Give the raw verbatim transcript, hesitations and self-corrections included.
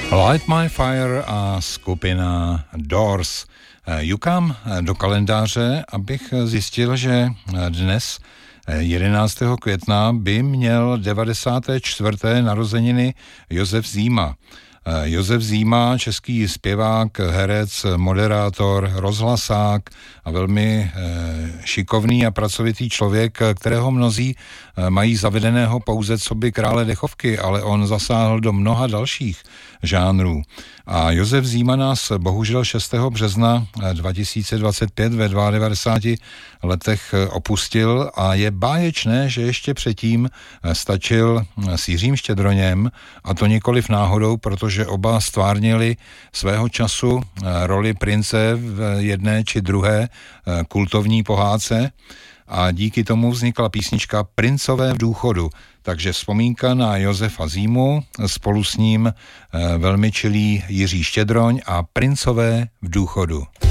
Light My Fire a skupina Doors. Jukám do kalendáře, abych zjistil, že dnes jedenáctého května by měl devadesáté čtvrté narozeniny Josef Zíma. Josef Zíma, český zpěvák, herec, moderátor, rozhlasák a velmi šikovný a pracovitý člověk, kterého mnozí mají zavedeného pouze coby krále dechovky, ale on zasáhl do mnoha dalších žánrů. A Josef Zíma nás bohužel šestého března dva tisíce dvacet pět ve devadesátých dvou letech opustil a je báječné, že ještě předtím stačil s Jiřím Štědroněm, a to nikoliv náhodou, protože oba stvárnili svého času roli prince v jedné či druhé kultovní pohádce a díky tomu vznikla písnička Princové v důchodu. Takže vzpomínka na Josefa Zímu, spolu s ním velmi čilý Jiří Štědroň a Princové v důchodu.